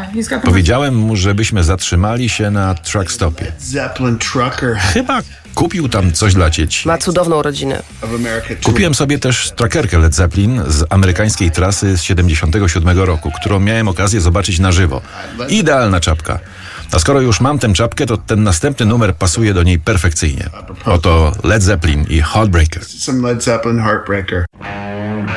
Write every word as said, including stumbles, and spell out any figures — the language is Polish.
Powiedziałem mu, żebyśmy zatrzymali się na truck stopie. Chyba kupił tam coś dla dzieci. Ma cudowną rodzinę. Kupiłem sobie też trackerkę Led Zeppelin z amerykańskiej trasy z siedemdziesiątego siódmego roku, którą miałem okazję zobaczyć na żywo. Idealna czapka. A skoro już mam tę czapkę, to ten następny numer pasuje do niej perfekcyjnie. Oto Led Zeppelin i Heartbreaker. Some Led Zeppelin Heartbreaker.